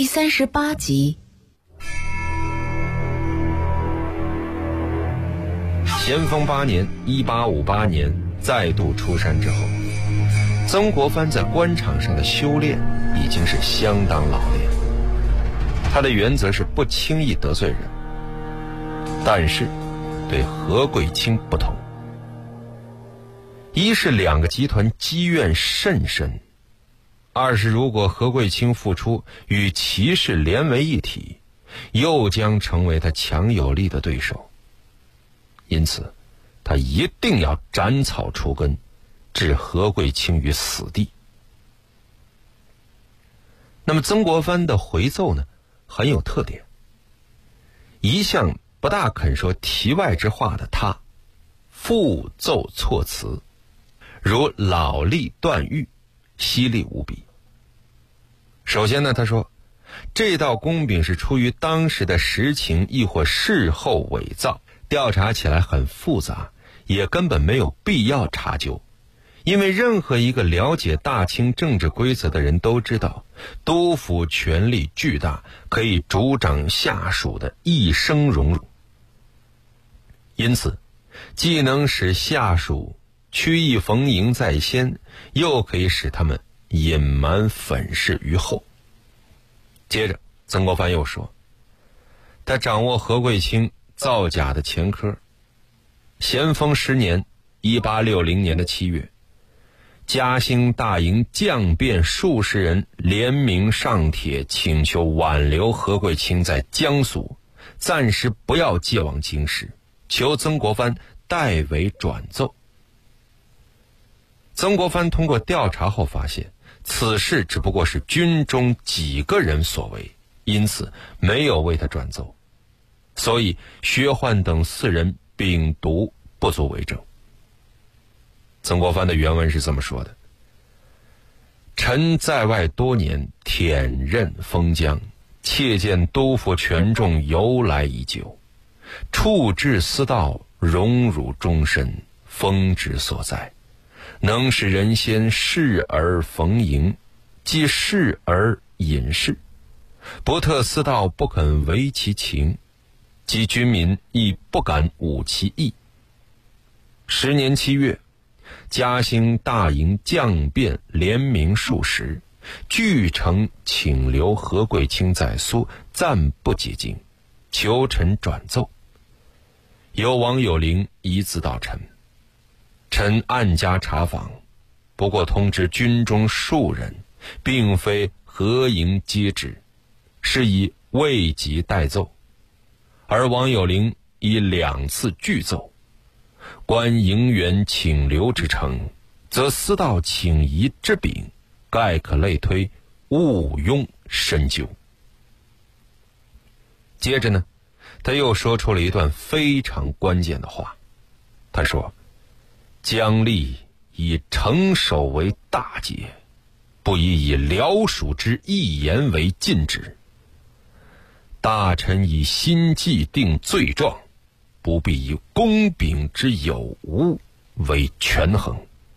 第38集。 咸丰8年1858年再度出山之后，曾国藩在官场上的修炼已经是相当老练。他的原则是不轻易得罪人，但是对何贵卿不同。一是两个集团积怨甚深，二是如果何贵卿复出与齐氏连为一体，又将成为他强有力的对手。因此他一定要斩草除根，置何贵卿于死地。那么曾国藩的回奏呢，很有特点。一向不大肯说题外之话的他，复奏措辞如老历断狱，犀利无比。首先呢，他说这道公饼是出于当时的实情，亦或事后伪造，调查起来很复杂，也根本没有必要查究。因为任何一个了解大清政治规则的人都知道，督府权力巨大，可以主掌下属的一生荣辱。因此既能使下属曲意逢迎在先，又可以使他们隐瞒粉饰于后。接着曾国藩又说，他掌握何贵卿造假的前科。咸丰10年1860年的7月，嘉兴大营将变数十人联名上帖，请求挽留何贵卿在江苏，暂时不要借往京师，求曾国藩代为转奏。曾国藩通过调查后发现，此事只不过是军中几个人所为，因此没有为他转奏，所以薛焕等4人秉读不足为证。曾国藩的原文是这么说的：臣在外多年，忝任封疆，切见督府权重由来已久，处置私道，荣辱终身，风之所在，能使人先视而逢迎，即视而隐士，不特私道，不肯违其情，即军民亦不敢忤其意。10年7月，嘉兴大营将变联名数十，俱呈请留何贵卿在苏，暂不解禁，求臣转奏。由王有龄移自到臣，臣暗家查访，不过通知军中数人，并非合营接旨，是以未及代奏。而王有龄已2次拒奏，观营员请留之诚，则私道请移之柄，概可类推，毋庸深究。接着呢，他又说出了一段非常关键的话。他说，姜立以城守为大节，不宜以辽属之一言为禁止。大臣以心计定罪状，不必以公秉之有无为权衡。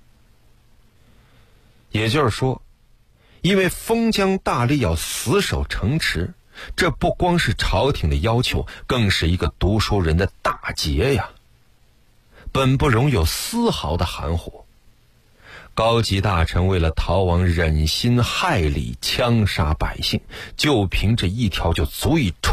也就是说，因为封疆大吏要死守城池，这不光是朝廷的要求，更是一个读书人的大节呀，本不容有丝毫的含糊。高级大臣为了逃亡，忍心害理，枪杀百姓，就凭这一条就足以